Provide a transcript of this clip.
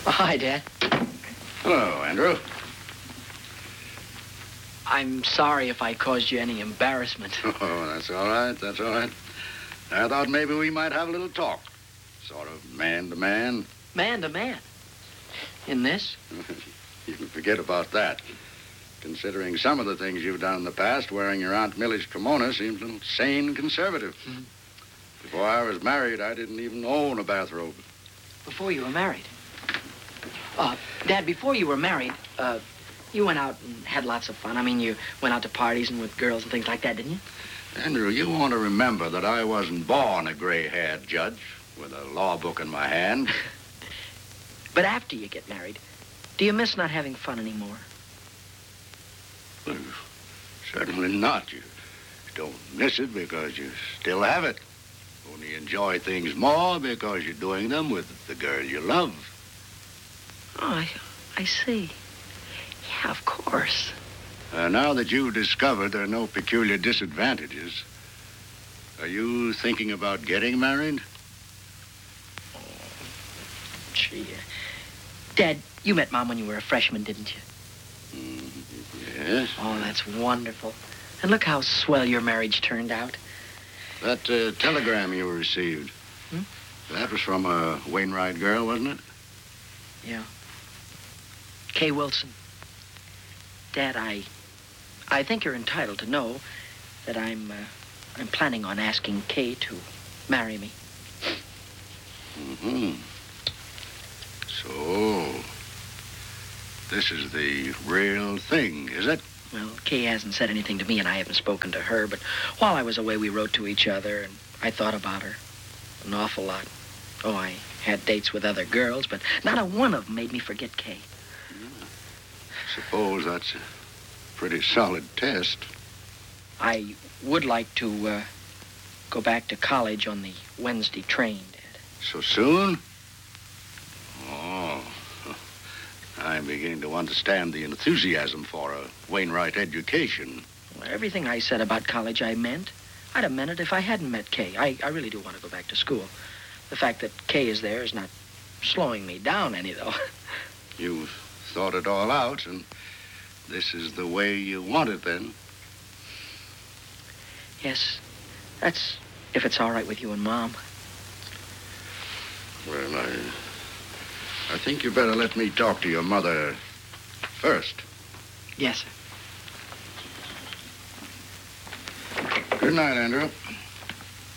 Oh, hi, Dad. Hello, Andrew. I'm sorry if I caused you any embarrassment. Oh, that's all right. That's all right. I thought maybe we might have a little talk. Sort of man to man. Man to man. In this? You can forget about that. Considering some of the things you've done in the past, wearing your Aunt Millie's kimono seems a little sane and conservative. Mm. Before I was married, I didn't even own a bathrobe. Before you were married? Dad, before you were married, you went out and had lots of fun. I mean, you went out to parties and with girls and things like that, didn't you? Andrew, you want to remember that I wasn't born a gray-haired judge with a law book in my hand. But after you get married, do you miss not having fun anymore? Well, certainly not. You don't miss it because you still have it. Only enjoy things more because you're doing them with the girl you love. Oh, I see. Yeah, of course. Now that you've discovered there are no peculiar disadvantages, are you thinking about getting married? Gee. Dad, you met Mom when you were a freshman, didn't you? Yes. Oh, that's wonderful. And look how swell your marriage turned out. That telegram you received, that was from a Wainwright girl, wasn't it? Yeah. Kay Wilson. Dad, I think you're entitled to know that I'm planning on asking Kay to marry me. Mm-hmm. So, this is the real thing, is it? Well, Kay hasn't said anything to me, and I haven't spoken to her, but while I was away, we wrote to each other, and I thought about her an awful lot. Oh, I had dates with other girls, but not a one of them made me forget Kay. Suppose that's a pretty solid test. I would like to go back to college on the Wednesday train, Dad. So soon? Oh, I'm beginning to understand the enthusiasm for a Wainwright education. Well, everything I said about college I meant. I'd have meant it if I hadn't met Kay. I really do want to go back to school. The fact that Kay is there is not slowing me down any, though. You've thought it all out, and this is the way you want it, then? Yes, that's if it's all right with you and Mom. Well, I think you better let me talk to your mother first. Yes, sir. Good night, Andrew.